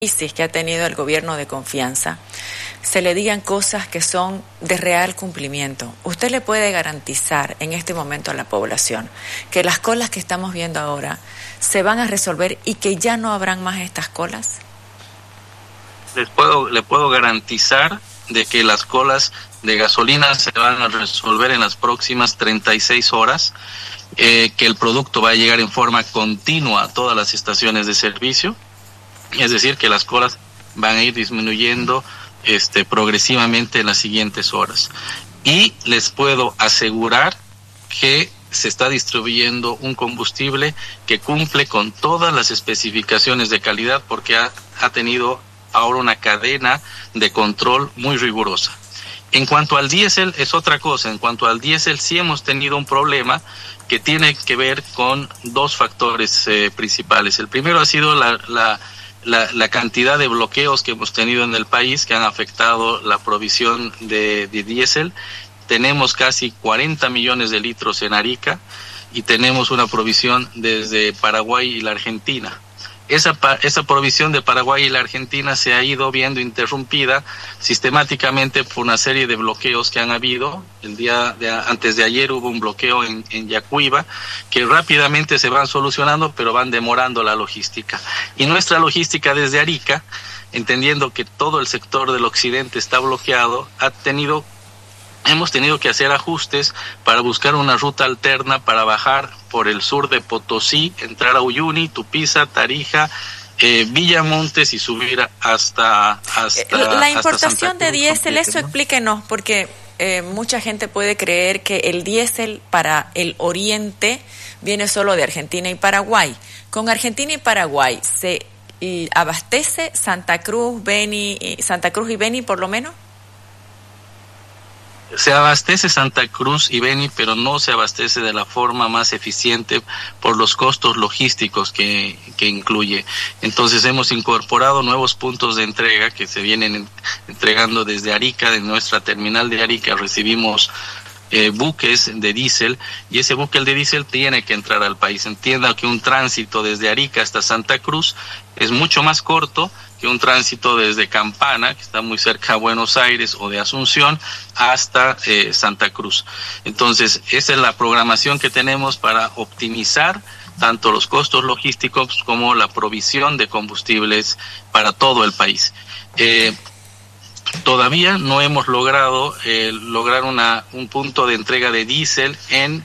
crisis que ha tenido el gobierno de confianza, se le digan cosas que son de real cumplimiento. ¿Usted le puede garantizar en este momento a la población que las colas que estamos viendo ahora se van a resolver y que ya no habrán más estas colas? Le puedo garantizar de que las colas de gasolina se van a resolver en las próximas 36 horas, que el producto va a llegar en forma continua a todas las estaciones de servicio. Es decir, que las colas van a ir disminuyendo progresivamente en las siguientes horas. Y les puedo asegurar que se está distribuyendo un combustible que cumple con todas las especificaciones de calidad, porque ha tenido ahora una cadena de control muy rigurosa. En cuanto al diésel es otra cosa. En cuanto al diésel sí hemos tenido un problema que tiene que ver con dos factores principales. El primero ha sido la cantidad de bloqueos que hemos tenido en el país, que han afectado la provisión de diésel. Tenemos casi 40 millones de litros en Arica y tenemos una provisión desde Paraguay y la Argentina. Esa provisión de Paraguay y la Argentina se ha ido viendo interrumpida sistemáticamente por una serie de bloqueos que han habido. Antes de ayer hubo un bloqueo en Yacuiba, que rápidamente se van solucionando, pero van demorando la logística. Y nuestra logística desde Arica, entendiendo que todo el sector del occidente está bloqueado, hemos tenido que hacer ajustes para buscar una ruta alterna para bajar por el sur de Potosí, entrar a Uyuni, Tupiza, Tarija, Villamontes y subir hasta la importación de diésel, eso explíquenos, porque mucha gente puede creer que el diésel para el oriente viene solo de Argentina y Paraguay. Con Argentina y Paraguay se abastece Santa Cruz y Beni por lo menos. Se abastece Santa Cruz y Beni, pero no se abastece de la forma más eficiente por los costos logísticos que incluye. Entonces hemos incorporado nuevos puntos de entrega que se vienen entregando desde Arica. De nuestra terminal de Arica recibimos buques de diésel, y ese buque de diésel tiene que entrar al país. Entienda que un tránsito desde Arica hasta Santa Cruz es mucho más corto que un tránsito desde Campana, que está muy cerca de Buenos Aires, o de Asunción hasta Santa Cruz. Entonces, esa es la programación que tenemos para optimizar tanto los costos logísticos como la provisión de combustibles para todo el país. Todavía no hemos logrado lograr un punto de entrega de diésel en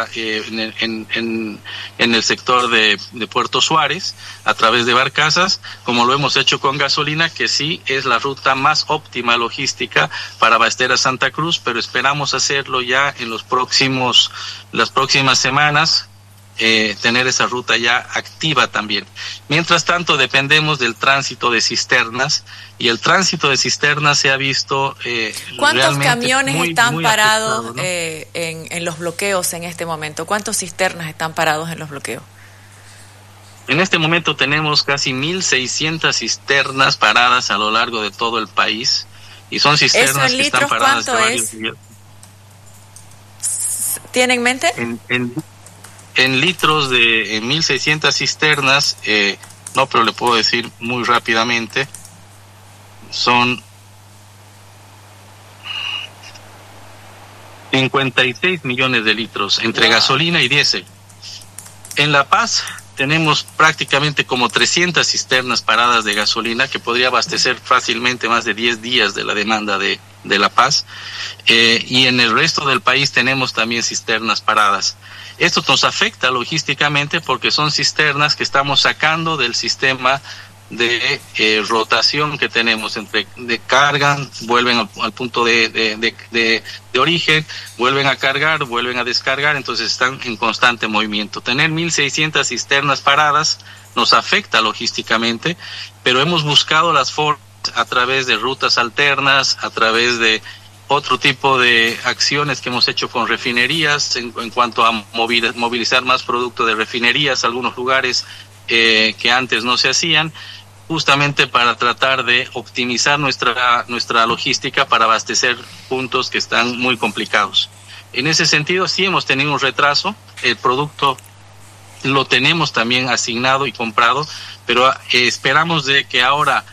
el sector de Puerto Suárez a través de barcazas, como lo hemos hecho con gasolina, que sí es la ruta más óptima logística para abastecer a Santa Cruz, pero esperamos hacerlo ya en las próximas semanas. Tener esa ruta ya activa también. Mientras tanto, dependemos del tránsito de cisternas, y el tránsito de cisternas se ha visto ¿cuántos camiones están parados, afectado, ¿no? en los bloqueos en este momento? ¿Cuántos cisternas están parados en los bloqueos? En este momento tenemos casi 1.600 cisternas paradas a lo largo de todo el país, y son cisternas que están paradas ¿cuánto es? ¿Tiene en mente? En litros de 1.600 cisternas, no, pero le puedo decir muy rápidamente, son 56 millones de litros entre gasolina y diésel. En La Paz tenemos prácticamente como 300 cisternas paradas de gasolina, que podría abastecer fácilmente más de 10 días de la demanda de La Paz, y en el resto del país tenemos también cisternas paradas. Esto nos afecta logísticamente porque son cisternas que estamos sacando del sistema de rotación que tenemos, cargan, vuelven al punto de origen, vuelven a cargar, vuelven a descargar, entonces están en constante movimiento. Tener 1.600 cisternas paradas nos afecta logísticamente, pero hemos buscado las formas a través de rutas alternas, a través de otro tipo de acciones que hemos hecho con refinerías en cuanto a movilizar más producto de refinerías a algunos lugares que antes no se hacían, justamente para tratar de optimizar nuestra logística para abastecer puntos que están muy complicados. En ese sentido sí hemos tenido un retraso. El producto lo tenemos también asignado y comprado, pero esperamos de que ahora